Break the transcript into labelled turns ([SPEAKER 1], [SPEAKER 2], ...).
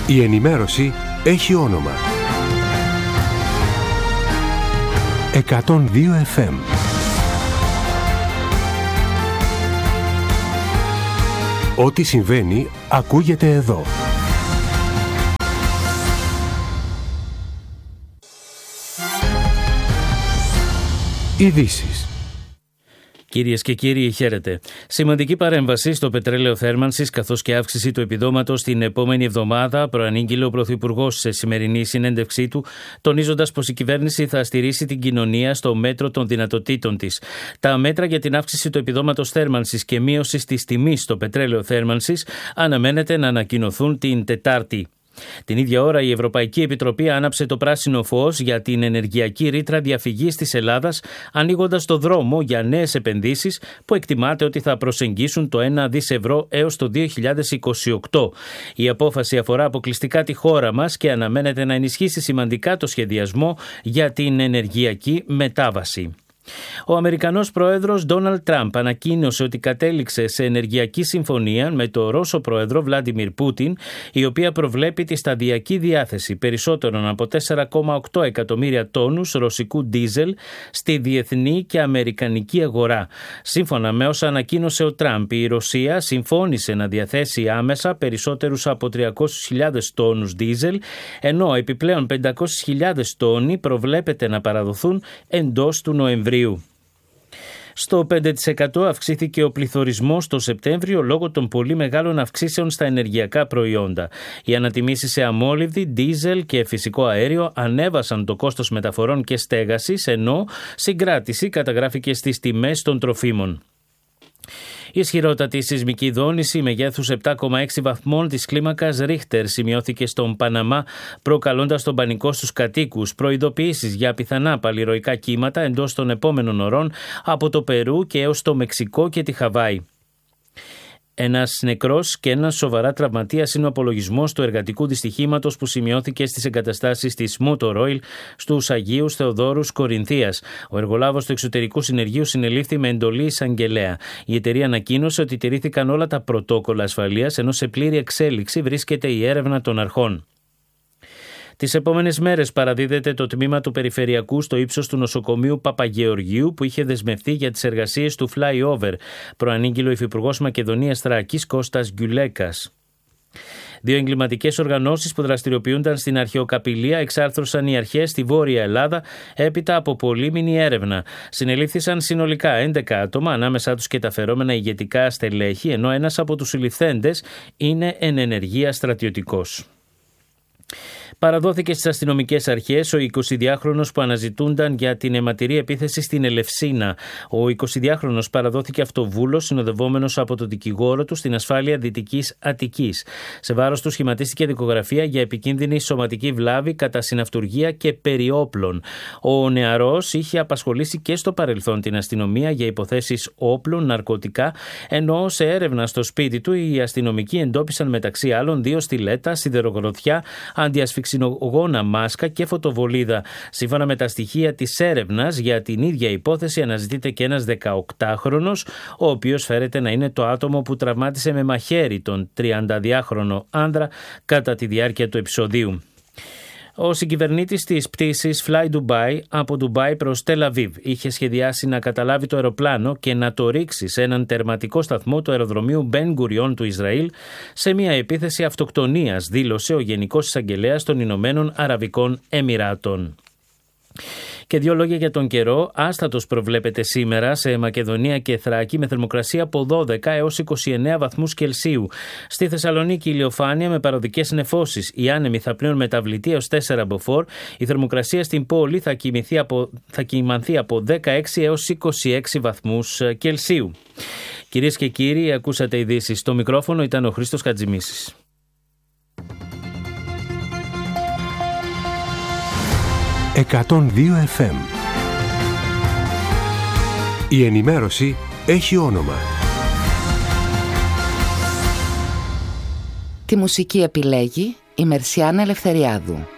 [SPEAKER 1] Η ενημέρωση έχει όνομα. 102 FM. Ό,τι συμβαίνει ακούγεται εδώ. Ειδήσεις.
[SPEAKER 2] Κυρίες και κύριοι, χαίρετε. Σημαντική παρέμβαση στο πετρέλαιο θέρμανσης καθώς και αύξηση του επιδόματος την επόμενη εβδομάδα προανήγγειλε ο Πρωθυπουργός σε σημερινή συνέντευξή του, τονίζοντας πως η κυβέρνηση θα στηρίσει την κοινωνία στο μέτρο των δυνατοτήτων της. Τα μέτρα για την αύξηση του επιδόματος θέρμανσης και μείωση της τιμής στο πετρέλαιο θέρμανσης αναμένεται να ανακοινωθούν την Τετάρτη. Την ίδια ώρα η Ευρωπαϊκή Επιτροπή άναψε το πράσινο φως για την ενεργειακή ρήτρα διαφυγής της Ελλάδας, ανοίγοντας το δρόμο για νέες επενδύσεις που εκτιμάται ότι θα προσεγγίσουν το 1 δις ευρώ έως το 2028. Η απόφαση αφορά αποκλειστικά τη χώρα μας και αναμένεται να ενισχύσει σημαντικά το σχεδιασμό για την ενεργειακή μετάβαση. Ο Αμερικανός πρόεδρος Ντόναλντ Τραμπ ανακοίνωσε ότι κατέληξε σε ενεργειακή συμφωνία με τον Ρώσο πρόεδρο Βλάντιμιρ Πούτιν, η οποία προβλέπει τη σταδιακή διάθεση περισσότερων από 4,8 εκατομμύρια τόνους ρωσικού ντίζελ στη διεθνή και αμερικανική αγορά. Σύμφωνα με όσα ανακοίνωσε ο Τραμπ, η Ρωσία συμφώνησε να διαθέσει άμεσα περισσότερους από 300.000 τόνους ντίζελ, ενώ επιπλέον 500.000 τόνοι προβλέπεται να παραδοθούν εντός του Νοεμβρίου. Στο 5% αυξήθηκε ο πληθωρισμός το Σεπτέμβριο λόγω των πολύ μεγάλων αυξήσεων στα ενεργειακά προϊόντα. Οι ανατιμήσεις σε αμόλυβδη, ντίζελ και φυσικό αέριο ανέβασαν το κόστος μεταφορών και στέγασης, ενώ συγκράτηση καταγράφηκε στις τιμές των τροφίμων. Η ισχυρότατη σεισμική δόνηση μεγέθους 7,6 βαθμών της κλίμακας Ρίχτερ σημειώθηκε στον Παναμά, προκαλώντας τον πανικό στους κατοίκους, προειδοποιήσεις για πιθανά παλιροϊκά κύματα εντός των επόμενων ωρών από το Περού και έως το Μεξικό και τη Χαβάη. Ένας νεκρός και ένας σοβαρά τραυματίας είναι ο απολογισμός του εργατικού δυστυχήματος που σημειώθηκε στις εγκαταστάσεις της Motor Oil στους Αγίους Θεοδόρους Κορινθίας. Ο εργολάβος του εξωτερικού συνεργείου συνελήφθη με εντολή εισαγγελέα. Η εταιρεία ανακοίνωσε ότι τηρήθηκαν όλα τα πρωτόκολλα ασφαλείας, ενώ σε πλήρη εξέλιξη βρίσκεται η έρευνα των αρχών. Τις επόμενες μέρες παραδίδεται το τμήμα του Περιφερειακού στο ύψος του νοσοκομείου Παπαγεωργίου που είχε δεσμευτεί για τις εργασίες του flyover, προανήγγειλε ο Υφυπουργός Μακεδονίας Θράκης Κώστας Γκιουλέκας. Δύο εγκληματικές οργανώσεις που δραστηριοποιούνταν στην αρχαιοκαπηλεία εξάρθρωσαν οι αρχές στη Βόρεια Ελλάδα έπειτα από πολύμηνη έρευνα. Συνελήφθησαν συνολικά 11 άτομα, ανάμεσά τους και τα φερόμενα ηγετικά στελέχη, ενώ ένας από τους συλληφθέντες είναι εν ενεργεία στρατιωτικός. Παραδόθηκε στις αστυνομικές αρχές ο 22χρονος που αναζητούνταν για την αιματηρή επίθεση στην Ελευσίνα. Ο 22χρονος παραδόθηκε αυτοβούλος συνοδευόμενος από τον δικηγόρο του στην ασφάλεια Δυτικής Αττικής. Σε βάρος του σχηματίστηκε δικογραφία για επικίνδυνη σωματική βλάβη κατά συναυτουργία και περιόπλων. Ο νεαρός είχε απασχολήσει και στο παρελθόν την αστυνομία για υποθέσεις όπλων, ναρκωτικά, ενώ σε έρευνα στο σπίτι του οι αστυνομικοί εντόπισαν μεταξύ άλλων 2 στιλέτα, σιδερογροθιά, αντιασφυξινογόνα μάσκα και φωτοβολίδα. Σύμφωνα με τα στοιχεία της έρευνας για την ίδια υπόθεση αναζητείται και ένας 18χρονος, ο οποίος φέρεται να είναι το άτομο που τραυμάτισε με μαχαίρι τον 32χρονο άνδρα κατά τη διάρκεια του επεισοδίου. Ο συγκυβερνήτης της πτήσης Fly Dubai από Ντουμπάι προς Τελ Αβίβ είχε σχεδιάσει να καταλάβει το αεροπλάνο και να το ρίξει σε έναν τερματικό σταθμό του αεροδρομίου Μπεν Γκουριόν του Ισραήλ σε μια επίθεση αυτοκτονίας, δήλωσε ο Γενικός Εισαγγελέας των Ηνωμένων Αραβικών Εμιράτων. Και 2 λόγια για τον καιρό. Άστατος προβλέπεται σήμερα σε Μακεδονία και Θράκη με θερμοκρασία από 12 έως 29 βαθμούς Κελσίου. Στη Θεσσαλονίκη ηλιοφάνεια με παροδικές νεφώσεις. Οι άνεμοι θα πνέουν μεταβλητή έως 4 μποφόρ. Η θερμοκρασία στην πόλη θα κυμανθεί από 16 έως 26 βαθμούς Κελσίου. Κυρίες και κύριοι, ακούσατε ειδήσεις. Στο μικρόφωνο ήταν ο Χρήστος Χατζημίσης.
[SPEAKER 1] 102 FM. Η ενημέρωση έχει όνομα.
[SPEAKER 3] Τη μουσική επιλέγει η Μερσιάνα Ελευθεριάδου.